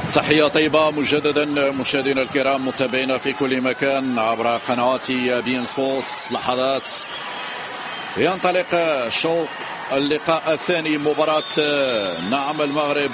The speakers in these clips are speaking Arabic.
تحية طيبة مجددا مشاهدينا الكرام متابعينا في كل مكان عبر قنوات بين سبورتس. لحظات ينطلق شوط اللقاء الثاني مباراة المغرب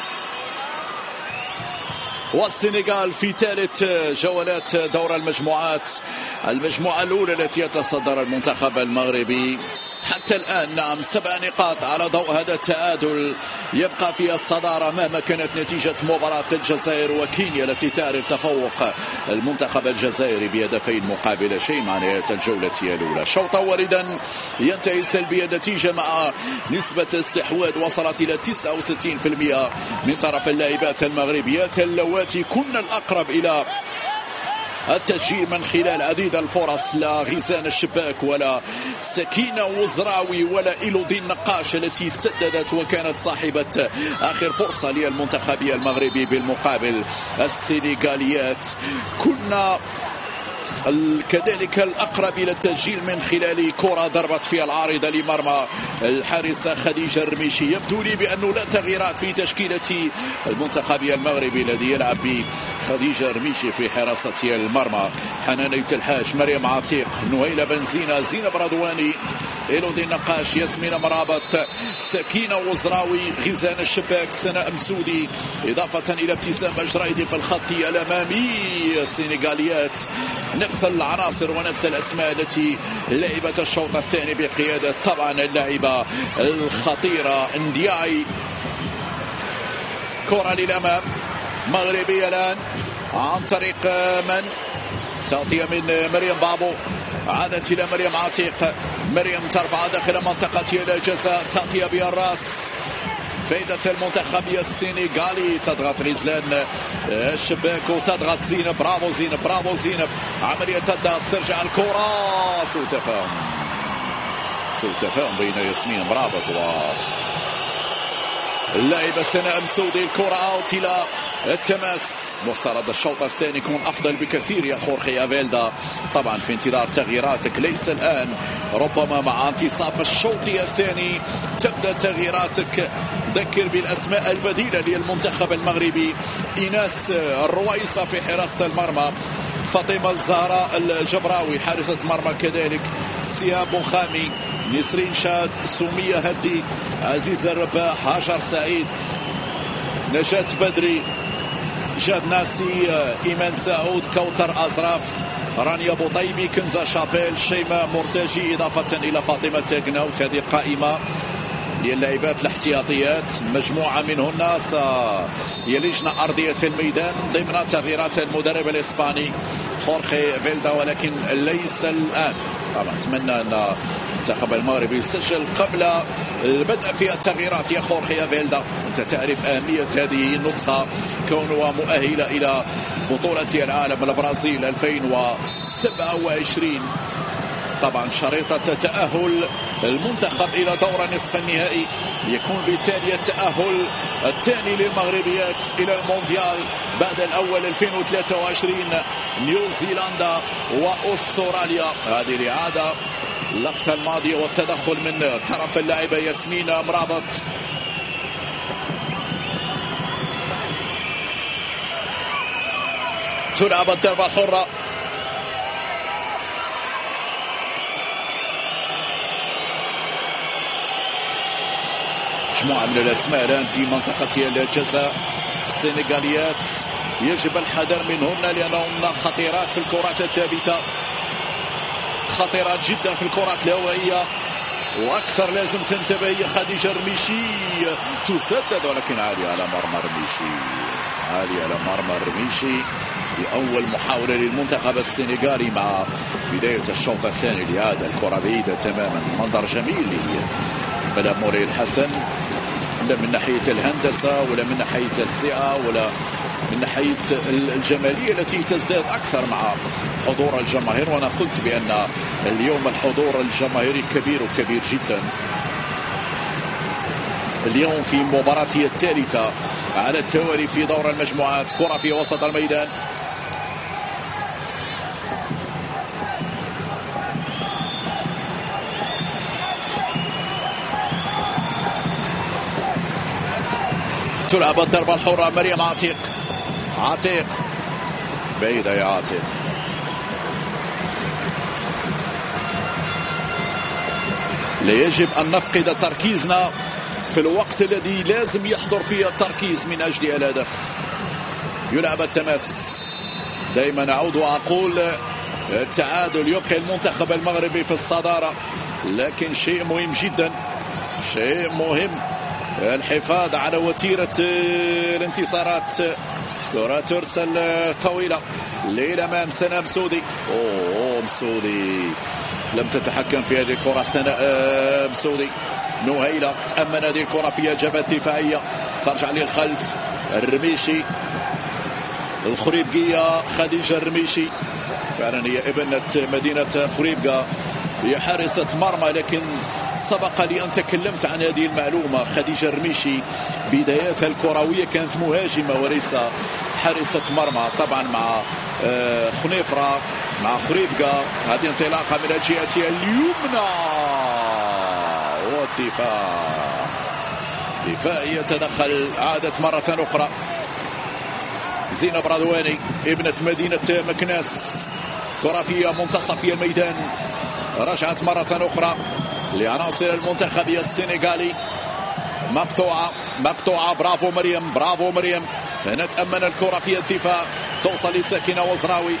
والسنغال في ثالث جولات دور المجموعات. المجموعة الأولى التي يتصدر المنتخب المغربي حتى الآن 7 نقاط على ضوء هذا التعادل يبقى فيها الصدارة مهما كانت نتيجة مباراة الجزائر وكينيا التي تعرف تفوق المنتخب الجزائري بهدفين مقابل شيء مع نهاية الجولة الأولى. شوطا وردا ينتهي سلبيا النتيجة مع نسبة استحواذ وصلت إلى 69% من طرف اللاعبات المغربيات اللواتي كن الأقرب إلى التسجيل من خلال عديد الفرص. لا غزان الشباك ولا سكينة وزراوي ولا إيلودي النقاش التي سددت وكانت صاحبة آخر فرصة للمنتخب المغربي. بالمقابل السنغاليات كنا كذلك الأقرب إلى التسجيل من خلال كرة ضربت فيها العارضة لمرمى الحارسة خديجة الرميشي. يبدو لي بأنه لا تغييرات في تشكيلة المنتخب المغربي الذي يلعب بخديجة الرميشي في حراسة المرمى. حنانية الحاج، مريم عتيق، نهيلة بنزينة، زينب رضواني، إيلودي النقاش، ياسمين مرابط، سكينة وزراوي، غزان الشباك، سناء مسودي، إضافة إلى ابتسام أجرايدي في الخط الأمامي. السنغاليات نفس العناصر ونفس الأسماء التي لعبت الشوط الثاني بقيادة طبعا اللاعبة الخطيرة اندياي. كرة للأمام مغربية الآن عن طريق من تغطية من مريم بابو، عادت إلى مريم عتيق، مريم ترفع داخل منطقة الجزاء، تغطية بالراس فائدة المنتخب السنغالي. تضغط غزلان الشباك وتضغط زينب. برافو زينب، برافو زينب، عملية الضغط، ترجع الكرة، سوء تفاهم بين ياسمين مرابط اللاعبة سناء مسودي. الكرة اوت إلى التماس. مفترض الشوط الثاني يكون أفضل بكثير يا خورخي أفيلدا. طبعا في انتظار تغييراتك، ليس الآن، ربما مع انتصاف الشوط الثاني تبدأ تغييراتك. ذكر بالأسماء البديلة للمنتخب المغربي: إيناس الرويسة في حراسة المرمى، فاطمة الزهراء الجبراوي حارسة مرمى كذلك، سيام بوخامي، نسرين شاد، سمية هدي، عزيز الرباح، هاجر سعيد، نجاة بدري، جاد ناسي، إيمان سعود، كوثر أزراف، رانيا بوطيبي، كنزة شابيل، شيماء مرتجي، إضافة إلى فاطمة تاغناوت. هذه قائمة للاعبات الاحتياطيات، مجموعة منهن سيلجن أرضية الميدان ضمن تغييرات المدرب الإسباني خورخي فيلدا، ولكن ليس الآن. طبعا أتمنى أن المنتخب المغربي يسجل قبل البدء في التغييرات يا خورخي فيلدا. أنت تعرف أهمية هذه النسخة كونها مؤهلة إلى بطولة العالم البرازيل 2027. طبعا شريطة تأهل المنتخب إلى دور نصف النهائي يكون بالتالي التأهل الثاني للمغربيات إلى المونديال بعد الأول 2023 نيوزيلندا وأستراليا. هذه الإعادة اللقطة الماضية والتدخل من طرف اللاعبة ياسمين مرابط. تلعب الضربة الحرة، مجموعة من الأسماء الآن في منطقة الجزاء. السنغاليات يجب الحذر منهن لأنهن خطيرات في الكرات الثابتة، خطيرات جدا في الكرات الهوائية، وأكثر لازم تنتبه. خديجة الرميشي تسدد ولكن عالية على مرمى الرميشي، عالية على مرمى الرميشي. بأول محاولة للمنتخب السنغالي مع بداية الشوط الثاني لهذا الكرة بعيدة تماما. منظر جميل بلا موري الحسن، لا من ناحية الهندسة ولا من ناحية السعة ولا من ناحية الجمالية التي تزداد أكثر مع حضور الجماهير. وأنا قلت بأن اليوم الحضور الجماهيري كبير وكبير جدا. اليوم في مباراته الثالثة على التوالي في دور المجموعات. كرة في وسط الميدان، تلعب الضربة الحرة. مريم عتيق عتيق بعيدة يا عتيق. لا يجب أن نفقد تركيزنا في الوقت الذي لازم يحضر فيه التركيز من أجل الهدف. يلعب التماس. دائما أعود وأقول التعادل يبقي المنتخب المغربي في الصدارة، لكن شيء مهم جدا، شيء مهم الحفاظ على وتيرة الانتصارات. كرة ترسل طويلة للأمام سناء مسودي. مسودي لم تتحكم في هذه الكرة. سناء مسودي نهيلة تأمن هذه الكرة فيها جبهة دفاعية ترجع للخلف. الرميشي الخريبقية خديجة الرميشي فعلا هي ابنة مدينة خريبقة، هي حارسة مرمى، لكن سبق لي أن تكلمت عن هذه المعلومة. خديجة الرميشي بداياتها الكروية كانت مهاجمة وليس حارسة مرمى. طبعا مع خنيفرة مع خريبقة هذه انطلاقة من الجهة اليمنى والدفاع يتدخل. عادت مرة أخرى زينب رضواني ابنة مدينة مكناس، كرة في منتصف الميدان، رجعت مرة أخرى لعناصر المنتخب السنغالي. مقطوعة برافو مريم، برافو مريم. نتأمن الكرة في الدفاع توصل لسكينة وزراوي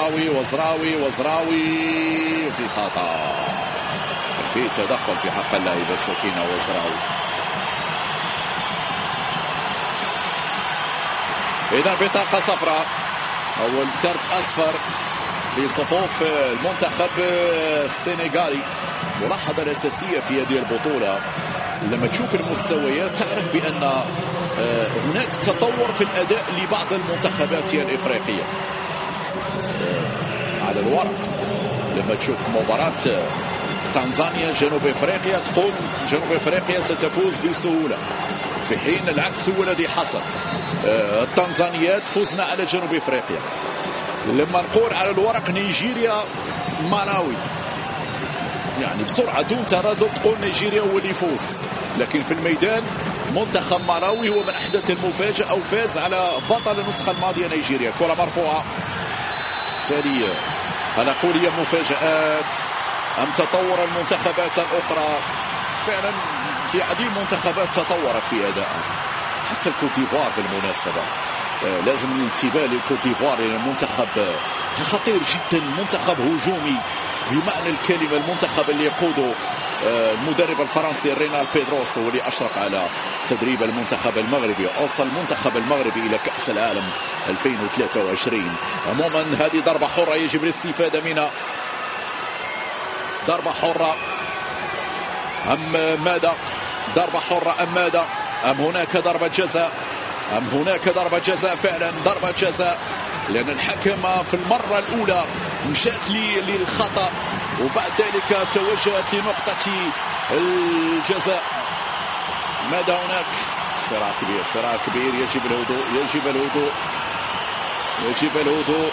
في خطأ، في تدخل في حق اللاعبة سكينة وزراوي. إذا بطاقة صفراء، أول كارت أصفر في صفوف المنتخب السنغالي. ملاحظة الأساسية في هذه البطولة لما تشوف المستويات تعرف بأن هناك تطور في الأداء لبعض المنتخبات الإفريقية. على الورق لما تشوف مباراة تنزانيا جنوب أفريقيا تقول جنوب أفريقيا ستفوز بسهولة، في حين العكس هو الذي حصل. التنزانيات فزنا على جنوب أفريقيا. لما نقول على الورق نيجيريا مالاوي، يعني بسرعة دون تردد تقول نيجيريا هو اللي يفوز، لكن في الميدان منتخب مالاوي هو من أحدث المفاجأة وفاز على بطل النسخة الماضية نيجيريا. كرة مرفوعة تالي نقول هي مفاجآت أم تطور المنتخبات الأخرى. فعلا في عديد منتخبات تطورت في أدائها، حتى الكوت ديفوار بالمناسبة لازم الانتباه للكوت ديفوار، المنتخب خطير جدا، منتخب هجومي بمعنى الكلمة. المنتخب اللي يقوده المدرب الفرنسي رينال بيدروس هو اللي أشرف على تدريب المنتخب المغربي، أوصل المنتخب المغربي إلى كأس العالم 2023. عموما هذه ضربة حرة يجب الاستفادة منها. ضربة حرة أم ماذا؟ ضربة حرة أم ماذا؟ أم هناك ضربة جزاء؟ أم هناك ضربة جزاء؟ فعلا ضربة جزاء، لأن الحكم في المرة الأولى مشات للخطأ وبعد ذلك توجهت لنقطة الجزاء. ماذا هناك؟ صراع كبير، صراع كبير. يجب الهدوء، يجب الهدوء، يجب الهدوء،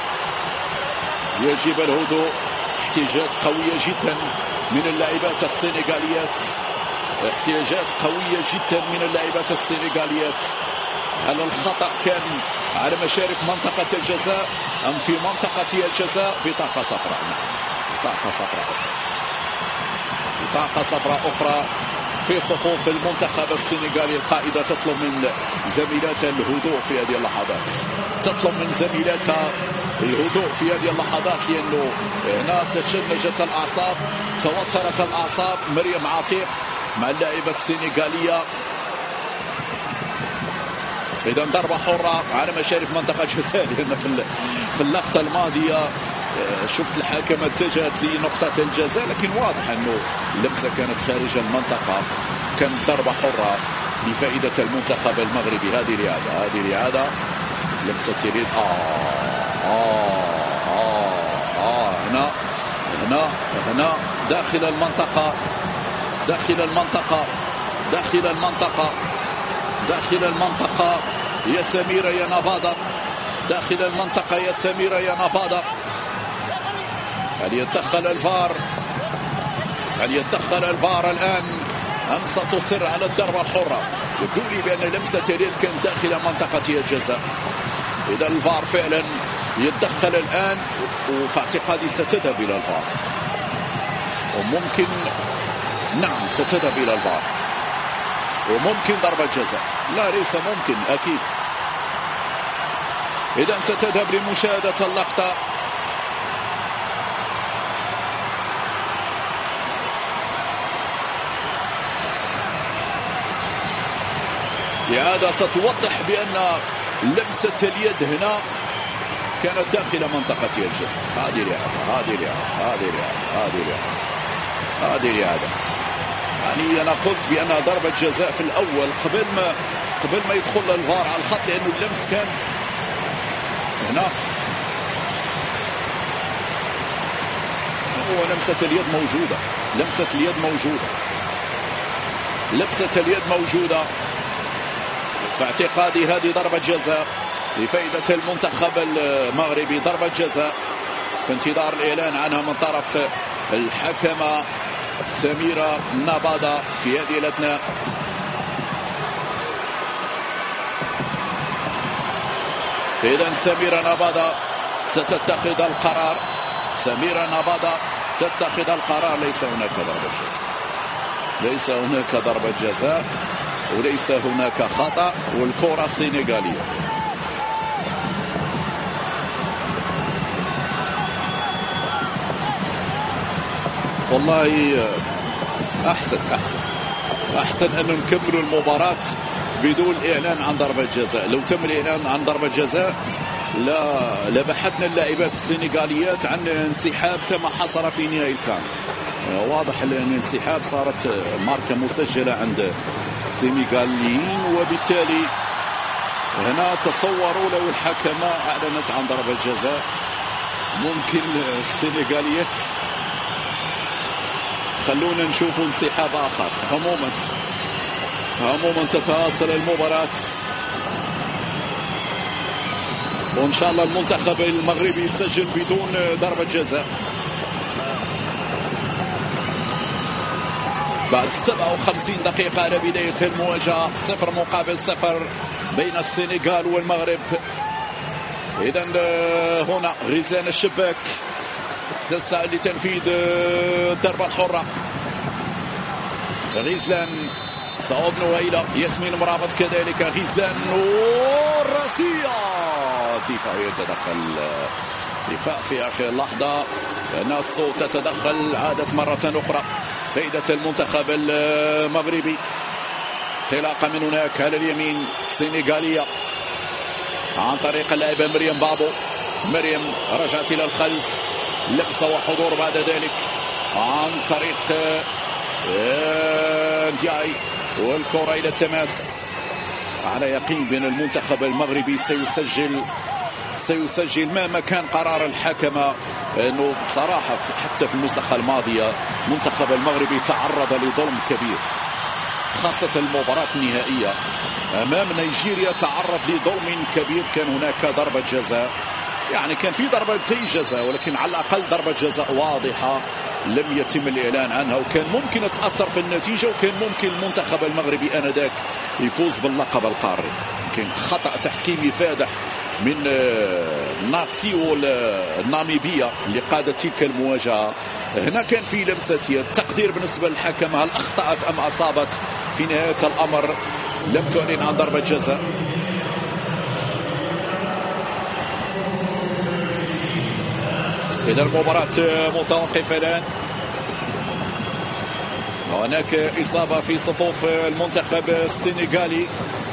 يجب الهدوء. احتجاجات قوية جدا من اللاعبات السنغاليات، احتجاجات قوية جدا من اللاعبات السنغاليات. هل الخطأ كان على مشارف منطقة الجزاء أم في منطقة الجزاء؟ بطاقة صفراء، بطاقة صفراء أخرى، بطاقة صفراء أخرى في صفوف المنتخب السنغالي. القائدة تطلب من زميلاتها الهدوء في هذه اللحظات، تطلب من زميلاتها الهدوء في هذه اللحظات، لأنه هنا تشنجت الأعصاب، توترت الأعصاب. مريم عتيق مع اللاعبة السنغالية. إذا ضربة حرة على مشارف منطقة جزاء، لأن في اللقطة الماضية شفت الحكم اتجهت لنقطة الجزاء، لكن واضح أنه اللمسة كانت خارج المنطقة. كانت ضربة حرة لفائدة المنتخب المغربي. هذه رياضة، هذه رياضة. لمسة اليد. هنا داخل المنطقة، داخل المنطقة، داخل المنطقة، داخل المنطقة يا سميرة يا نباضة، داخل المنطقة يا سميرة يا نباضة. هل يتدخل الفار؟ هل يتدخل الفار الآن أم ستصر على الضربة الحرة؟ يبدو لي بأن لمسة اليد كانت داخل منطقة الجزاء. إذا الفار فعلا يتدخل الآن، وفي اعتقادي ستذهب إلى الفار، وممكن نعم ستذهب إلى الفار، وممكن ضربة جزاء. لا ليس ممكن، أكيد. إذا ستذهب لمشاهدة اللقطة. إعادة ستوضح بأن لمسة اليد هنا كانت داخل منطقة الجزاء. هذه الإعادة. يعني أنا قلت بأنها ضربة جزاء في الأول قبل ما يدخل الفار على الخط، لأنه اللمس كان هنا. هو لمسة اليد موجودة. في اعتقادي هذه ضربة جزاء لفائدة المنتخب المغربي، ضربة جزاء في انتظار الإعلان عنها من طرف الحكمة سميرة نابادا في هذه الأثناء. إذن سميرة نابادا ستتخذ القرار. ليس هناك ضربة جزاء وليس هناك خطأ، والكرة السنغالية. والله أحسن أن نكمل المباراة بدون إعلان عن ضربة جزاء. لو تم الإعلان عن ضربة جزاء لبحثنا اللاعبات السنغاليات عن انسحاب كما حصل في نهائي الكان. واضح أن الانسحاب صارت ماركة مسجلة عند السنغاليين، وبالتالي هنا تصوروا لو الحكمة أعلنت عن ضربة جزاء ممكن السنغاليات خلونا نشوف انسحاب آخر. عموما تتواصل المباراة، وإن شاء الله المنتخب المغربي يسجل بدون ضربة جزاء. بعد 57 دقيقة على بداية المواجهة، 0-0 بين السنغال والمغرب. إذن هنا غزلان الشباك تسعى لتنفيذ الضربة الحرة. غزلان سعود نويلة، ياسمين مرابط كذلك، غزلان والراسية. الدفاع يتدخل، دفاع في آخر لحظة، ناسو تتدخل، عادت مرة أخرى فائدة المنتخب المغربي. انطلاقة من هناك على اليمين سنغالية عن طريق اللاعبة مريم بابو. مريم رجعت إلى الخلف، لبسة وحضور بعد ذلك عن طريق دياي، والكرة إلى التماس. على يقين بأن المنتخب المغربي سيسجل مهما كان قرار الحكمة، أنه بصراحة حتى في النسخة الماضية المنتخب المغربي تعرض لظلم كبير، خاصة المباراة النهائية أمام نيجيريا تعرض لظلم كبير. كان هناك ضربة جزاء، يعني كان في ضربتي جزاء، ولكن على الأقل ضربة جزاء واضحة لم يتم الإعلان عنها، وكان ممكن تأثر في النتيجة، وكان ممكن المنتخب المغربي آنذاك يفوز باللقب القاري. يمكن خطأ تحكيمي فادح من ناتسيو الناميبية اللي قادت تلك المواجهة. هنا كان في لمسة يد. تقدير بالنسبة للحكم، هل أخطأت أم أصابت؟ في نهاية الأمر لم تعلن عن ضربة جزاء. إذا المباراة متوقفة الآن. هناك إصابة في صفوف المنتخب السنغالي.